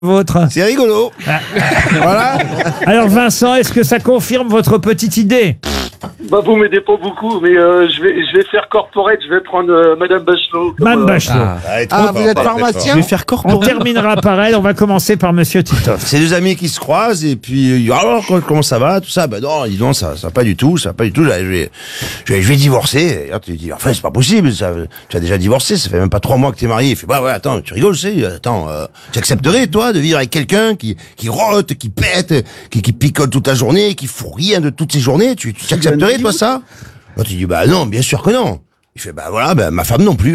Vôtre. C'est rigolo. Voilà. Alors Vincent, est-ce que ça confirme votre petite idée? Bah, vous m'aidez pas beaucoup, mais je vais faire corporate, je vais prendre Madame Bachelot. Madame Bachelot. Vous êtes pharmacien? Je vais faire corps. On terminera par elle, on va commencer par Monsieur Titoff. C'est deux amis qui se croisent et puis alors comment ça va, tout ça. Bah non, dis donc, ça va pas du tout, je vais divorcer. Et tu dis enfin c'est pas possible, ça, tu as déjà divorcé, ça fait même pas 3 mois que t'es marié. Il fait bah ouais, attends, tu rigoles, tu accepterais toi de vivre avec quelqu'un qui rote, qui pète, qui picole toute la journée, qui fout rien de toutes ses journées, tu accepterais toi ça? Bah, tu dis bah non, bien sûr que non. Il fait bah voilà, bah, ma femme non plus.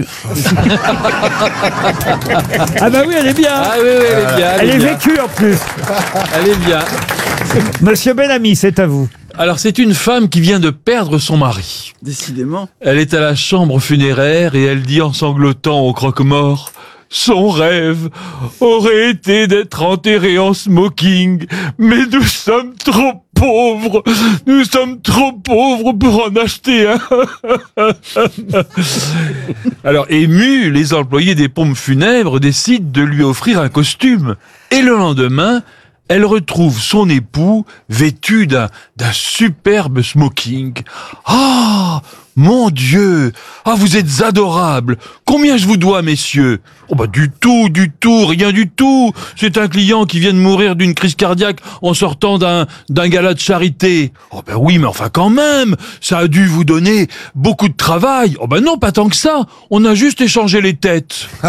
Ah bah oui, elle est bien. Ah oui, elle est bien. Elle est vécue en plus. Elle est bien. Monsieur Bellamy, c'est à vous. Alors, c'est une femme qui vient de perdre son mari. Décidément. Elle est à la chambre funéraire et elle dit en sanglotant au croque-mort: son rêve aurait été d'être enterré en smoking, mais nous sommes trop pauvres. Nous sommes trop pauvres pour en acheter un. Alors, émus, les employés des pompes funèbres décident de lui offrir un costume. Et le lendemain, elle retrouve son époux vêtu d'un superbe smoking. Ah, mon Dieu! Ah, vous êtes adorables! Combien je vous dois, messieurs? Oh bah du tout, rien du tout! C'est un client qui vient de mourir d'une crise cardiaque en sortant d'un gala de charité. Oh bah oui, mais enfin quand même! Ça a dû vous donner beaucoup de travail. Oh bah non, pas tant que ça! On a juste échangé les têtes. Ah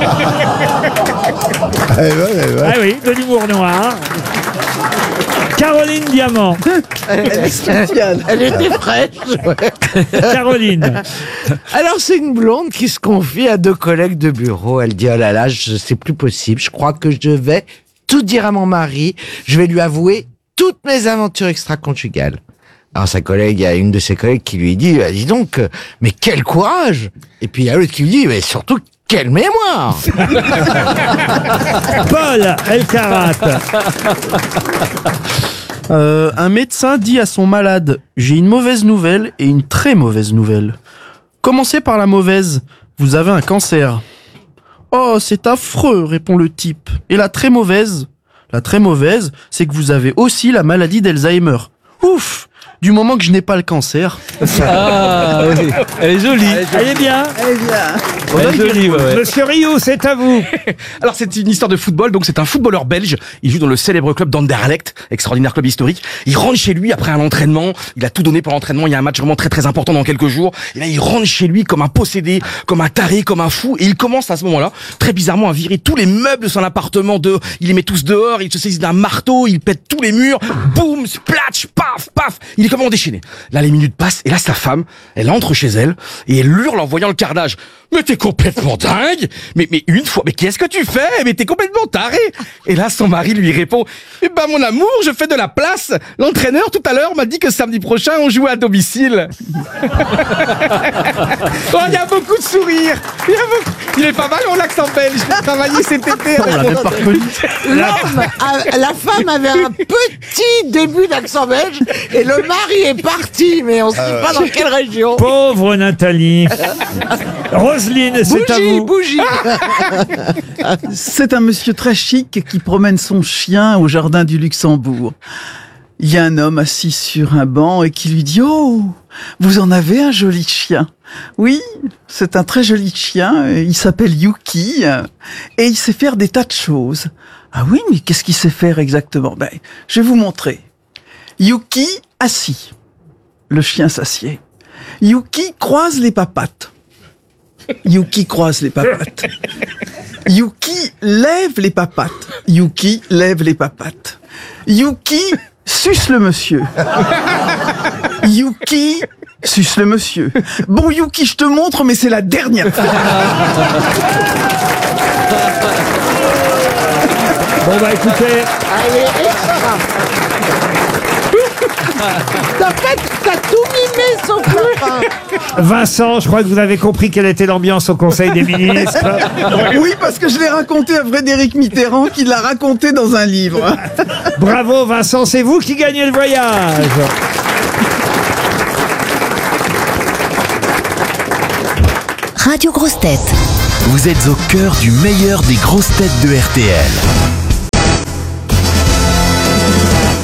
oui, de l'humour noir. Caroline Diamant. Elle était fraîche. Caroline. Alors, c'est une blonde qui se confie à 2 collègues de bureau. Elle dit: oh là là, c'est plus possible. Je crois que je vais tout dire à mon mari. Je vais lui avouer toutes mes aventures extra-conjugales. Alors, il y a une de ses collègues qui lui dit: dis donc, mais quel courage! Et puis, il y a l'autre qui lui dit: mais surtout, quelle mémoire! Paul Elkarat. Un médecin dit à son malade: j'ai une mauvaise nouvelle et une très mauvaise nouvelle. Commencez par la mauvaise. Vous avez un cancer. Oh, c'est affreux, répond le type. Et la très mauvaise? La très mauvaise, c'est que vous avez aussi la maladie d'Alzheimer. Ouf! Du moment que je n'ai pas le cancer. Ah oui, elle est jolie. Elle est bien. Elle est jolie, ouais. Monsieur Rioux, c'est à vous. Alors c'est une histoire de football, donc c'est un footballeur belge, il joue dans le célèbre club d'Anderlecht, extraordinaire club historique. Il rentre chez lui après un entraînement, il a tout donné pour l'entraînement, il y a un match vraiment très très important dans quelques jours, et là il rentre chez lui comme un possédé, comme un taré, comme un fou, et il commence à ce moment-là, très bizarrement, à virer tous les meubles de son appartement, il les met tous dehors, il se saisit d'un marteau, il pète tous les murs, boum, splatch, paf, paf, il est comment déchaîné. Là les minutes passent, et là sa femme, elle entre chez elle, et elle hurle en voyant le carnage: mais t'es complètement dingue! Mais une fois, mais qu'est-ce que tu fais? Mais t'es complètement taré! Et là, son mari lui répond: eh ben, mon amour, je fais de la place. L'entraîneur, tout à l'heure, m'a dit que samedi prochain, on jouait à domicile. Oh, il y a beaucoup de sourires. Il est pas mal, mon accent belge. J'ai travaillé cet été. La femme avait un petit début d'accent belge et le mari est parti, mais on ne sait pas dans quelle région. Pauvre Nathalie. Roselyne, c'est à vous. Bougie. C'est un monsieur très chic qui promène son chien au jardin du Luxembourg. Il y a un homme assis sur un banc et qui lui dit: oh, vous en avez un joli chien. Oui, c'est un très joli chien. Il s'appelle Yuki et il sait faire des tas de choses. Ah oui, mais qu'est-ce qu'il sait faire exactement? Je vais vous montrer. Yuki assis. Le chien s'assied. Yuki croise les papates. Yuki croise les papates. Yuki lève les papates. Yuki lève les papates. Yuki suce le monsieur. Yuki suce le monsieur. Bon Yuki, je te montre, mais c'est la dernière fois. Bon bah écoutez. Allez, extra. T'as tout mimé sauf la fin. Vincent, je crois que vous avez compris quelle était l'ambiance au Conseil des ministres. Oui, parce que je l'ai raconté à Frédéric Mitterrand, qui l'a raconté dans un livre. Bravo Vincent, c'est vous qui gagnez le voyage. Radio Grosses Têtes. Vous êtes au cœur du meilleur des grosses têtes de RTL.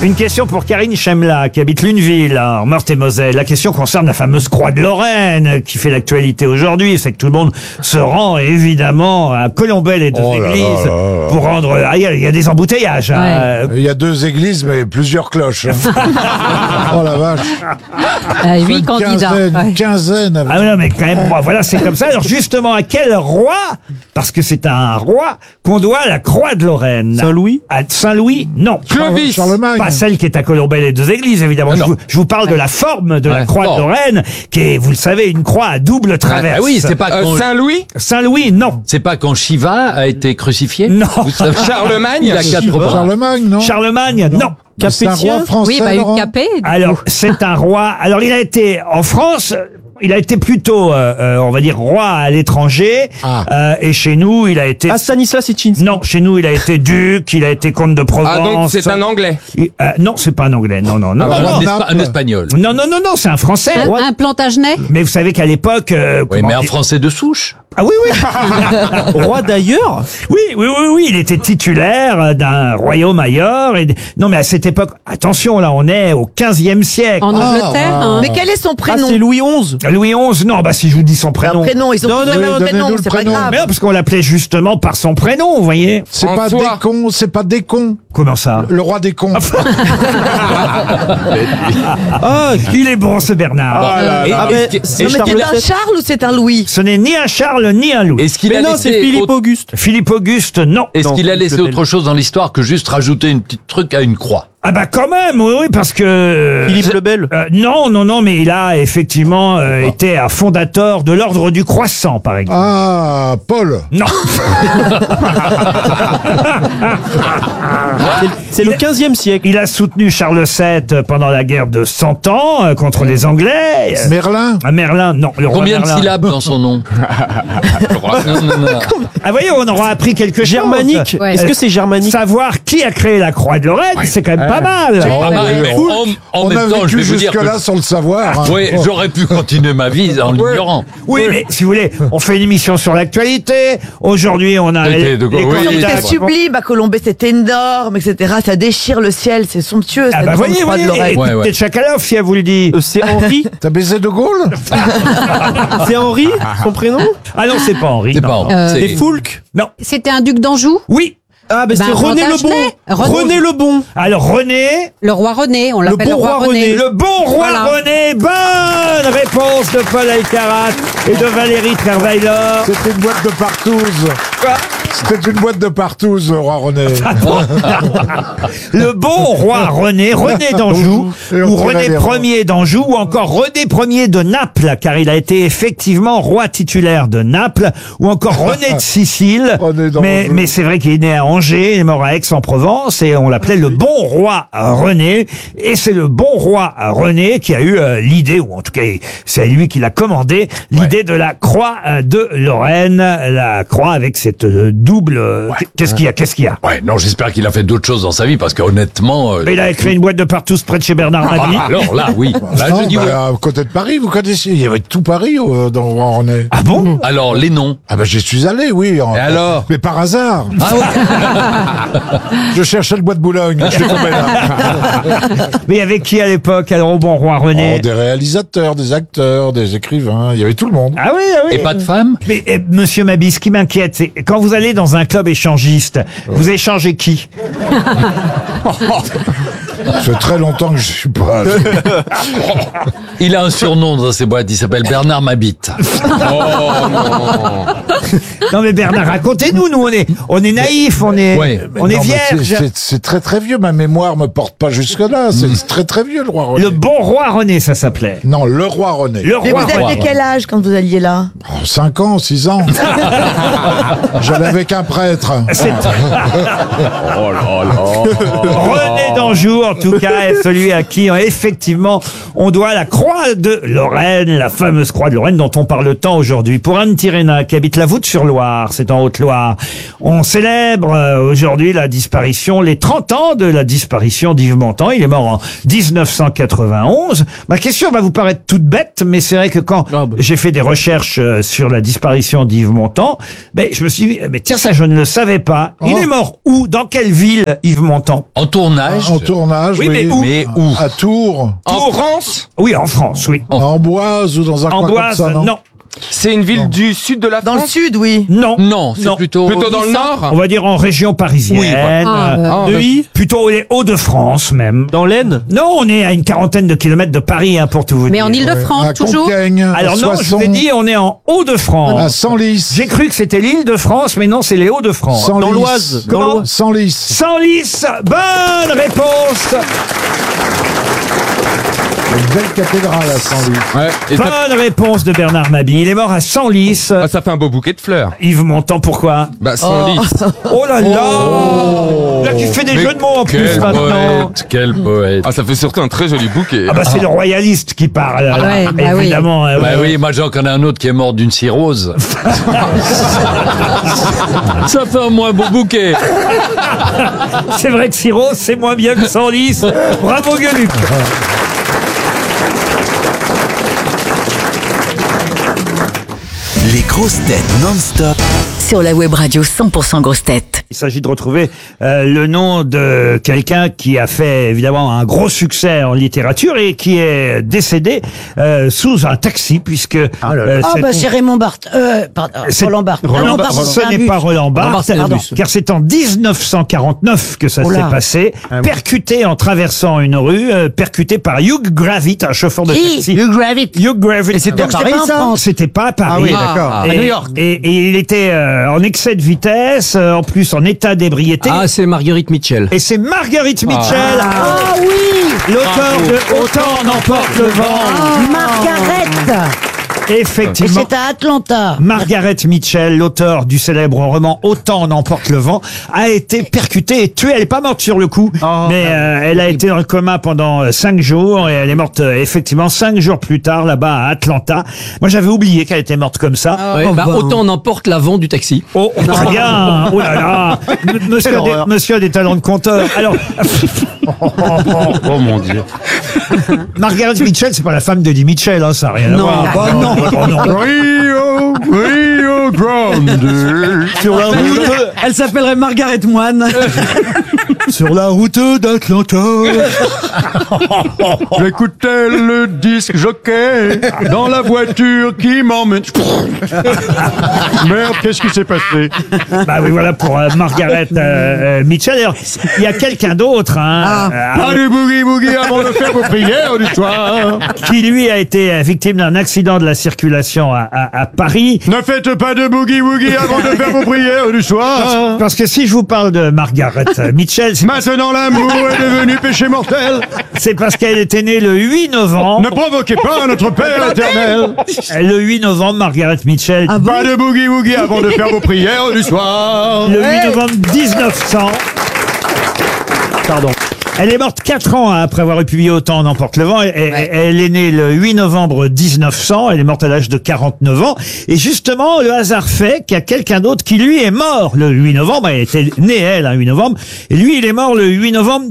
Une question pour Karine Chemla, qui habite Luneville, en Meurthe-et-Moselle. La question concerne la fameuse Croix de Lorraine, qui fait l'actualité aujourd'hui. C'est que tout le monde se rend, évidemment, à Colombelles et deux églises pour rendre... Ah, il y a des embouteillages. Hein. Il y a 2 églises, mais plusieurs cloches. Oh la vache. 8 candidats. Une quinzaine. Ah non, mais quand même, bon, voilà, c'est comme ça. Alors justement, à quel roi, parce que c'est à un roi, qu'on doit la Croix de Lorraine? Saint-Louis? À Saint-Louis, non. Clovis. Charlemagne. Pas celle qui est à Colombelles et deux églises, évidemment. Je vous parle de la forme de la Croix de Lorraine, qui est, vous le savez, une croix à double traverse. Ah oui, c'est pas quand Saint-Louis. Saint-Louis, non. c'est pas quand Shiva a été crucifié. Non. Vous savez, Charlemagne. il a 4 bras. Charlemagne, non? Charlemagne, non. C'est un roi français, Oui, bah, Laurent. Capet. Alors, c'est un roi. Alors, il a été en France. Il a été plutôt, on va dire, roi à l'étranger. Et chez nous, il a été. Ah, Stanislas Hitchins. Non, chez nous, il a été duc. Il a été comte de Provence. Ah, donc c'est un Anglais. Non, c'est pas un Anglais. Non, non, non. Ah, non, un Espagnol. non, non, non, non, c'est un Français. Un Plantagenet. Mais vous savez qu'à l'époque. Oui, comment mais un dire- Français de souche. Ah oui, oui. Roi d'ailleurs. Oui, oui, oui, oui, il était titulaire d'un royaume ailleurs. Non, mais à cette époque, attention, là, on est au 15e siècle. En Angleterre. hein. Mais quel est son Ah, prénom? c'est Louis XI. Louis XI, non, bah si je vous dis son prénom. Un prénom, ils ont Non, tous non, le non, même donnez-nous prénom, le c'est pas prénom. grave. Mais non, parce qu'on l'appelait justement par son prénom, vous voyez. C'est pas François. Décon, c'est pas Décon. Comment ça? Le roi des cons. Ah, Il est bon, ce Bernard. Et- ah, est-ce mais qu'il- c'est Non, mais Charles c'est un VII. Charles ou c'est un Louis? Ce n'est ni un Charles ni un Louis. Est-ce qu'il Mais a non, laissé c'est Philippe autre- Auguste. Philippe Auguste, non. Est-ce Non, qu'il a Philippe laissé le Bel. autre chose dans l'histoire que juste rajouter une petite truc à une croix? Ah bah quand même, oui, oui, parce que... Philippe le Bel. Non, non, non, mais il a effectivement été un fondateur de l'ordre du croissant, par exemple. Ah, Paul. Non. C'est le 15e siècle. Il a soutenu Charles VII pendant la guerre de 100 ans contre les Anglais. Merlin. Ah, Merlin, non. Le roi Combien de Merlin. syllabes dans son nom? Non, non, non. Ah, voyez, on aura appris quelque chose. Germanique. Ouais. Est-ce que c'est germanique? Savoir qui a créé la Croix de Lorraine, c'est quand même pas mal. Pas mal, mais en On a même temps, je vécu vais vous dire jusque-là que... sans le savoir. hein. Oui, j'aurais pu continuer ma vie en l'ignorant. Oui, mais si vous voulez, on fait une émission sur l'actualité. Aujourd'hui, on a Ok, donc, oui, candidats. C'est sublime, à Colombey, c'est énorme, etc. Ça déchire le ciel, c'est somptueux. Ah cette bah grande voyez, croix de voyez, Lorraine. Ouais, ouais. peut-être Chakalov si elle vous le dit. C'est Henri. T'as baisé de Gaulle? C'est Henri, son prénom. Ah non, c'est pas Henri. C'est non. pas... C'est c'est- Foulques. Non. C'était un duc d'Anjou. Oui. Ah, ben Ben, c'est René le Plantagenet. Bon. René. René le Bon. Alors René, Le roi René. On l'appelle bon le roi roi René. René. le bon roi Voilà. René. Bonne réponse de Paul Alcarat et de Valérie Trierweiler. C'était une boîte de partouze. Quoi C'était une boîte de partouze, roi René. Le bon roi René, René d'Anjou, Et on ou tirait René les rois. Ier d'Anjou, ou encore René Ier de Naples, car il a été effectivement roi titulaire de Naples, ou encore René de Sicile. René d'Anjou. Mais c'est vrai qu'il est né à Angers, il est mort à Aix-en-Provence, et on l'appelait le bon roi René. Et c'est le bon roi René qui a eu l'idée, ou en tout cas c'est lui qui l'a commandé, l'idée de la croix de Lorraine, la croix avec cette double... Qu'est-ce qu'il y a Ouais, non, j'espère qu'il a fait d'autres choses dans sa vie, parce qu'honnêtement... Mais il a créé une boîte de partous près de chez Bernard Mabie. alors là, oui. Là, Non, je dis bah, oui. à côté de Paris, vous connaissez. Il y avait tout Paris dans roi René. Ah bon? Alors, les noms. Ah ben j'y suis allé, oui. Et alors? Mais par hasard. Ah ouais. Je cherchais le bois de Boulogne. Je suis tombé là. Mais il y avait qui à l'époque, alors au bon roi René? Oh, des réalisateurs, des acteurs, des écrivains. Il y avait tout le monde. Ah oui, ah oui. Et pas de femme? Mais monsieur Mabie, ce qui m'inquiète, c'est quand vous allez dans un club échangiste, vous échangez qui? Ça fait très longtemps que je suis pas allé. Il a un surnom dans ses boîtes, il s'appelle Bernard Mabite. Non mais Bernard, racontez-nous, nous on est naïfs, on est Ouais. on est Non, mais vierges. c'est très très vieux. Ma mémoire me porte pas jusque là. C'est très très vieux le roi René. Le bon roi René, ça s'appelait. Non, le roi René. Le Mais roi vous René. aviez quel âge quand vous alliez là? 5 ans, 6 ans. J'allais avec un prêtre. C'est- René d'Anjou, en tout cas, est celui à qui, effectivement, on doit la croix de Lorraine, la fameuse croix de Lorraine dont on parle tant aujourd'hui. Pour Anne Tirena, qui habite la Voûte-sur-Loire, c'est en Haute-Loire, on célèbre aujourd'hui la disparition, les 30 ans de la disparition d'Yves Montand. Il est mort en 1991. Ma question va vous paraître toute bête, mais c'est vrai que quand j'ai fait des recherches sur la disparition d'Yves Montand, ben, je me suis dit, mais tiens, ça, je ne le savais pas. Il est mort où? Dans quelle ville, Yves Montand? En En tournage. En tournage, Oui, oui. mais où À Tours. En France? Oui, en France, oui. À Amboise ou dans un coin Amboise, comme ça, non? non. C'est une ville du sud de la Dans le France? sud, oui. Non. Non, c'est plutôt. Plutôt dans le nord? On va dire en région parisienne. Oui, voilà. Neuilly. Plutôt les Hauts-de-France, même. Dans l'Aisne? Non, on est à une quarantaine de kilomètres de Paris, hein, pour tout vous Mais dire. en Ile-de-France, À toujours. Compiègne, Alors à non, je vous ai Soissons, dit, on est en à Hauts-de-France. Senlis. J'ai cru que c'était l'Île-de-France, mais non, c'est les Hauts-de-France. Senlis. Dans l'Oise. Dans Comment l'Oise. Senlis. Senlis, bonne réponse. Une belle cathédrale à Senlis. Ouais. Et Bonne réponse de Bernard Mabille. Il est mort à Senlis. ça fait un beau bouquet de fleurs. Yves Montand, pourquoi? Bah, sans lit. Oh là là Là, tu fais des Mais jeux de mots en plus Quel maintenant. poète, quel poète. Ah, ça fait surtout un très joli bouquet. Ah bah c'est le royaliste qui parle, ouais, bah oui. évidemment. Bah oui, moi j'en connais un autre qui est mort d'une cirrhose. Ça fait un moins beau bouquet. C'est vrai que Cirrhose, c'est moins bien que Senlis. Bravo Gueuluc. Les grosses têtes non-stop Sur la web radio 100% grosses têtes. Il s'agit de retrouver le nom de quelqu'un qui a fait évidemment un gros succès en littérature et qui est décédé sous un taxi puisque C'est Raymond Barthes. Pardon, Roland Barthes. Roland Barthes, Barthes, c'est ce un n'est bus. pas Roland Barthes, pardon. car c'est en 1949 que ça Oh s'est là. passé, percuté en traversant une rue, percuté par Hugh Gravitt, un chauffeur de Qui taxi. Hugh Gravitt. Hugh Gravitt. Et c'était à Donc, Paris, pas en ça France. C'était pas à Paris. Ah oui, d'accord. Et, À New York. Et il était en excès de vitesse, en plus en état d'ébriété. Ah, c'est Marguerite Mitchell. Et c'est Marguerite Mitchell, Ah oui. l'auteur de Autant n'emporte le vent. Margaret. Et Effectivement. c'est à Atlanta. Margaret Mitchell, l'auteur du célèbre roman Autant n'emporte le vent, a été percutée et tuée. Elle n'est pas morte sur le coup, mais elle a été dans le coma pendant 5 jours et elle est morte effectivement 5 jours plus tard là-bas à Atlanta. Moi, j'avais oublié qu'elle était morte comme ça. Autant n'emporte l'avant du taxi. Oh, très bien. Oh là là. Monsieur a des talents de conteur. Alors, Oh mon Dieu. Margaret Mitchell, c'est pas la femme d'Eddie Mitchell, hein, ça n'a rien à voir. non. Oh, non. Rio Grande. Sur la route, Elle s'appellerait Margaret Moine. sur la route d'Atlanta. J'écoutais le disque jockey dans la voiture qui m'emmène. Merde, qu'est-ce qui s'est passé? Bah oui, voilà pour Margaret Mitchell. D'ailleurs, il y a quelqu'un d'autre, hein, Pas du boogie-boogie avant de faire vos prières du soir. qui lui a été victime d'un accident de la circulation à Paris. Ne faites pas de boogie-woogie avant de faire vos prières du soir. Parce que si je vous parle de Margaret Mitchell, Maintenant l'amour est devenu péché mortel. c'est parce qu'elle était née le 8 novembre. Ne provoquez pas notre Père éternel. Le 8 novembre, Margaret Mitchell. Pas de boogie-woogie avant de faire vos prières du soir. Le 8 novembre 1900. Pardon. Elle est morte 4 ans après avoir publié Autant n'emporte le vent. Elle est née le 8 novembre 1900. Elle est morte à l'âge de 49 ans. Et justement, le hasard fait qu'il y a quelqu'un d'autre qui, lui, est mort le 8 novembre. Elle était née, elle, un 8 novembre. Et lui, il est mort le 8 novembre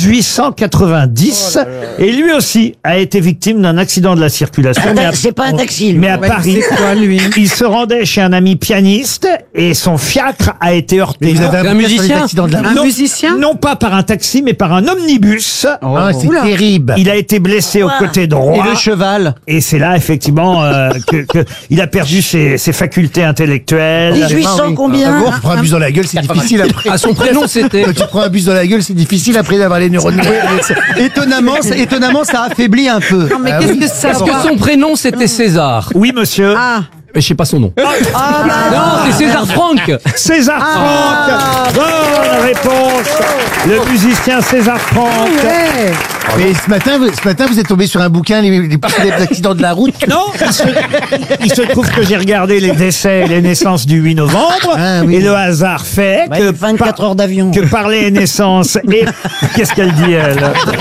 1890. Et lui aussi a été victime d'un accident de la circulation. C'est pas un taxi. Mais à Paris, C'est quoi, lui? il se rendait chez un ami pianiste et son fiacre a été heurté. Un musicien? Un musicien? Non pas par un taxi, mais par un omnibus. c'est terrible. Il a été blessé au côté droit. cheval? Et c'est là, effectivement, que il a perdu ses facultés intellectuelles. 1800 combien Tu prends un bus dans la gueule, c'est difficile après. À son prénom, c'était. Quand tu prends un bus dans la gueule, c'est difficile après d'avoir les neurones. Étonnamment, ça affaiblit un peu. Non, mais qu'est-ce que ça Parce que son prénom, c'était César. Oui, monsieur. Mais je sais pas son nom. Non, c'est César Franck. César Franck. Bonne réponse. Le musicien César Franck. Mais ce matin, vous êtes tombé sur un bouquin, les accidents de la route. Non, il se trouve que j'ai regardé les décès et les naissances du 8 novembre. Et le hasard fait que 24 heures d'avion. Que par les naissances et... Qu'est-ce qu'elle dit, elle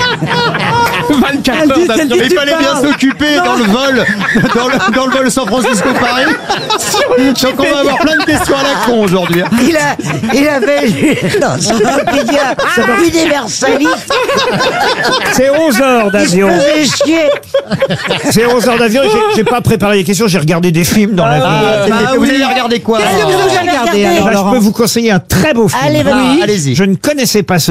24 heures d'avion. Il fallait bien s'occuper dans le vol, dans le vol San Francisco-Paris. Donc on va avoir plein de questions à la con aujourd'hui. Il avait lu dans Wikipédia Universalis. C'est 11 heures d'avion. Il se faisait chier. C'est 11 heures d'avion. J'ai pas préparé les questions. J'ai regardé des films dans l'avion. Vous avez regardé quoi? Qu'est-ce que vous avez regardé Je peux vous conseiller un très beau film. Allez, vas-y. Allez-y. Je ne connaissais pas ce